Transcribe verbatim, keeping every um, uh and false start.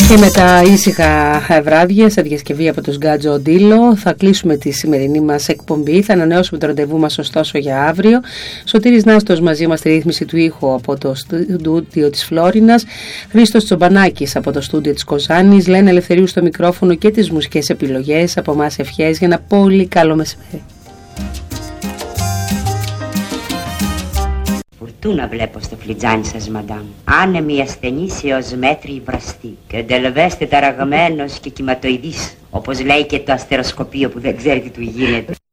Και με τα ήσυχα βράδια σε διασκευή από τους Γκάτζο Οντίλο θα κλείσουμε τη σημερινή μας εκπομπή. Θα ανανεώσουμε το ραντεβού μας ωστόσο για αύριο. Σωτήρης Νάστος μαζί μας στη ρύθμιση του ήχου από το στούντιο της Φλόρινας, Χρήστος Τσομπανάκης από το στούντιο της Κοζάνης, Λένα Ελευθερίου στο μικρόφωνο και τις μουσικές επιλογές. Από εμάς ευχές για ένα πολύ καλό μεσημέρι. Φουρτούνα βλέπω στο φλιτζάνι σας, μαντάμ. Άνεμη ασθενής έως μέτρη βραστή. Και εντελβέστε ταραγμένος και κυματοειδής. Όπως λέει και το αστεροσκοπείο που δεν ξέρει τι του γίνεται.